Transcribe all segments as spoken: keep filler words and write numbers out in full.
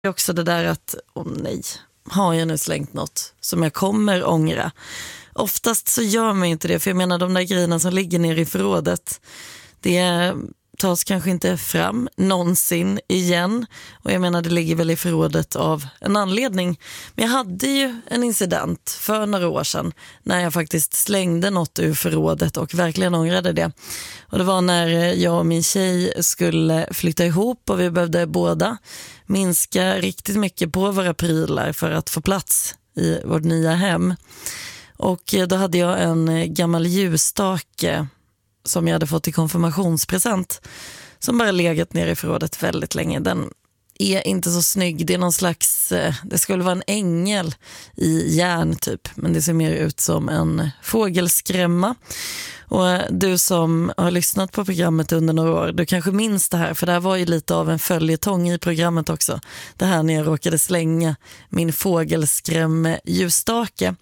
Det är också det där att, åh nej, har jag nu slängt något som jag kommer ångra? Oftast så gör man inte det, för jag menar de där grejerna som ligger nere i förrådet, det tas kanske inte fram någonsin igen. Och jag menar det ligger väl i förrådet av en anledning. Men jag hade ju en incident för några år sedan när jag faktiskt slängde något ur förrådet och verkligen ångrade det. Och det var när jag och min tjej skulle flytta ihop och vi behövde båda minska riktigt mycket på våra prylar för att få plats i vårt nya hem. Och då hade jag en gammal ljusstake som jag hade fått i konfirmationspresent som bara legat ner i förrådet väldigt länge. Den är inte så snygg. Det är någon slags, det skulle vara en ängel i järn typ, men det ser mer ut som en fågelskrämma. Och du som har lyssnat på programmet under några år, du kanske minns det här, för det här var ju lite av en följetong i programmet också. Det här när jag råkade slänga min fågelskrämme ljusstake.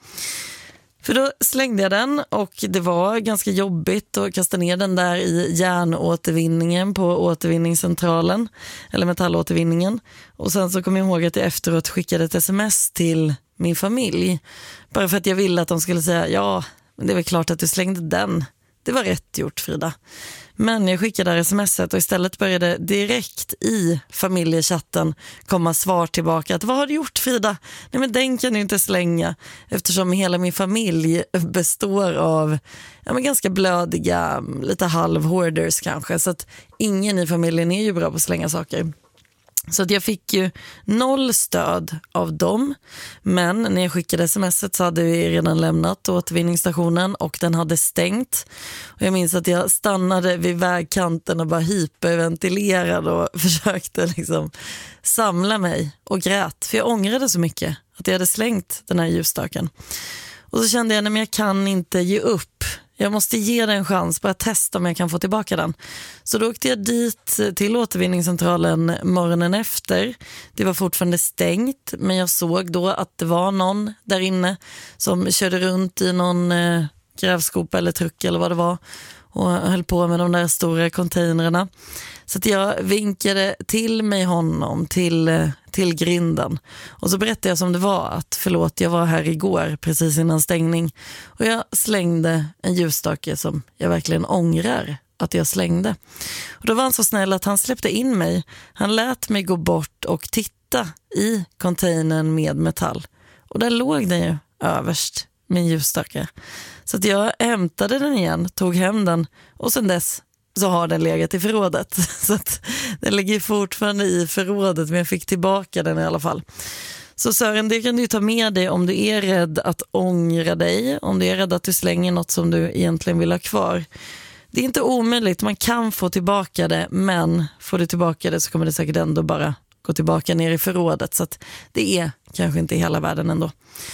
För då slängde jag den och det var ganska jobbigt att kasta ner den där i järnåtervinningen på återvinningscentralen, eller metallåtervinningen. Och sen så kom jag ihåg att jag efteråt skickade ett sms till min familj. Bara för att jag ville att de skulle säga, ja, men det är väl klart att du slängde den. Det var rätt gjort, Frida. Men jag skickade där smset och istället började direkt i familjechatten komma svar tillbaka att vad har du gjort, Frida? Nej, men den kan du inte slänga, eftersom hela min familj består av ja, men ganska blödiga, lite halv-hoarders kanske, så att ingen i familjen är ju bra på att slänga saker. Så att jag fick ju noll stöd av dem. Men när jag skickade smset så hade vi redan lämnat återvinningsstationen och den hade stängt. Och jag minns att jag stannade vid vägkanten och bara hyperventilerade och försökte liksom samla mig och grät. För jag ångrade så mycket att jag hade slängt den här ljusstaken. Och så kände jag att jag kan inte ge upp. Jag måste ge den en chans, bara testa om jag kan få tillbaka den. Så då åkte jag dit till återvinningscentralen morgonen efter. Det var fortfarande stängt, men jag såg då att det var någon där inne som körde runt i någon eh, grävskopa eller truck eller vad det var och höll på med de där stora containrarna. Så att jag vinkade till mig honom till, till grinden. Och så berättade jag som det var att förlåt, jag var här igår precis innan stängning. Och jag slängde en ljusstake som jag verkligen ångrar att jag slängde. Och då var han så snäll att han släppte in mig. Han lät mig gå bort och titta i containern med metall. Och där låg den ju överst, min ljusstake. Så att jag hämtade den igen, tog hem den och sen dess så har den legat i förrådet. Så att den ligger fortfarande i förrådet, men jag fick tillbaka den i alla fall. Så Sören, det kan du ta med dig om du är rädd att ångra dig, om du är rädd att du slänger något som du egentligen vill ha kvar. Det är inte omöjligt, man kan få tillbaka det, men får du tillbaka det så kommer det säkert ändå bara gå tillbaka ner i förrådet. Så att det är kanske inte hela världen ändå.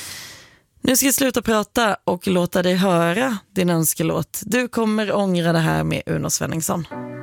Nu ska jag sluta prata och låta dig höra din önskelåt. Du kommer ångra det här med Uno Svenningsson.